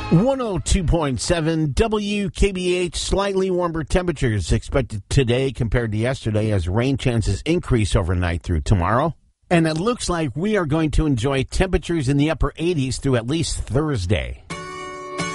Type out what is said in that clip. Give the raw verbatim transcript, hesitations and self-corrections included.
one oh two point seven W K B H. Slightly warmer temperatures expected today compared to yesterday as rain chances increase overnight through tomorrow. And it looks like we are going to enjoy temperatures in the upper eighties through at least Thursday.